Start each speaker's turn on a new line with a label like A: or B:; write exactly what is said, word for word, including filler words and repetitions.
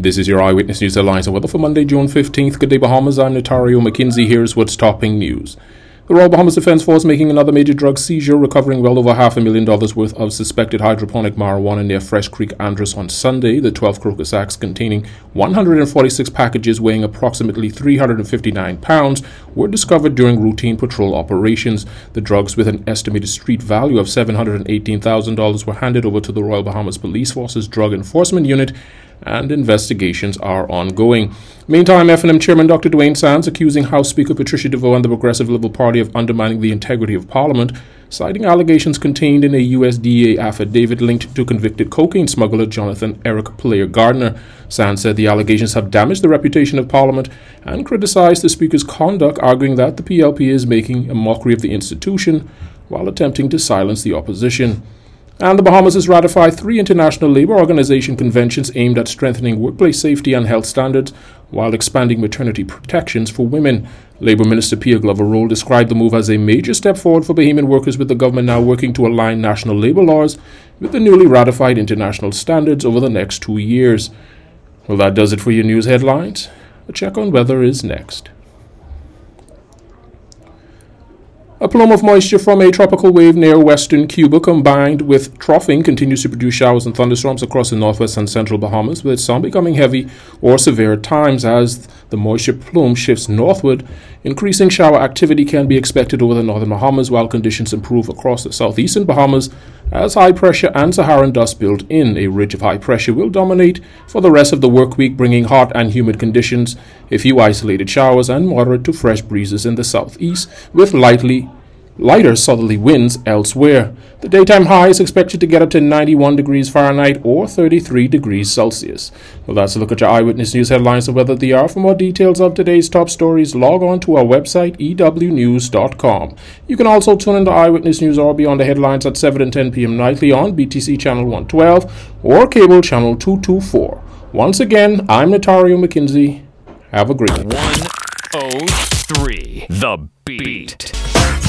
A: This is your Eyewitness News headlines and weather for Monday, June fifteenth. Good day, Bahamas. I'm Notario McKinsey. Here's what's topping news. The Royal Bahamas Defence Force making another major drug seizure, recovering well over half a million dollars worth of suspected hydroponic marijuana near Fresh Creek, Andros on Sunday. The twelve crocus sacks containing one hundred forty-six packages weighing approximately three hundred fifty-nine pounds were discovered during routine patrol operations. The drugs, with an estimated street value of seven hundred eighteen thousand dollars, were handed over to the Royal Bahamas Police Force's Drug Enforcement Unit, and investigations are ongoing. Meantime, F N M Chairman Doctor Dwayne Sands accusing House Speaker Patricia DeVoe and the Progressive Liberal Party of undermining the integrity of Parliament, citing allegations contained in a U S D A affidavit linked to convicted cocaine smuggler Jonathan Eric Player Gardner. Sands said the allegations have damaged the reputation of Parliament and criticized the Speaker's conduct, arguing that the P L P is making a mockery of the institution while attempting to silence the opposition. And the Bahamas has ratified three International Labour Organization conventions aimed at strengthening workplace safety and health standards while expanding maternity protections for women. Labour Minister Pierre Glover-Roll described the move as a major step forward for Bahamian workers, with the government now working to align national labour laws with the newly ratified international standards over the next two years. Well, that does it for your news headlines. A check on weather is next. A plume of moisture from a tropical wave near western Cuba, combined with troughing, continues to produce showers and thunderstorms across the northwest and central Bahamas, with some becoming heavy or severe at times. As the moisture plume shifts northward, increasing shower activity can be expected over the northern Bahamas, while conditions improve across the southeastern Bahamas as high pressure and Saharan dust build in. A ridge of high pressure will dominate for the rest of the work week, bringing hot and humid conditions, a few isolated showers, and moderate to fresh breezes in the southeast, with lightly lighter southerly winds elsewhere. The daytime high is expected to get up to ninety-one degrees Fahrenheit or thirty-three degrees Celsius. Well, that's a look at your Eyewitness News headlines and weather they are. For more details of today's top stories, log on to our website, e w news dot com. You can also tune into Eyewitness News or beyond the headlines at seven and ten p.m. nightly on B T C Channel one twelve or Cable Channel two twenty-four. Once again, I'm Notario McKinsey. Have a great one.
B: one oh three The Beat.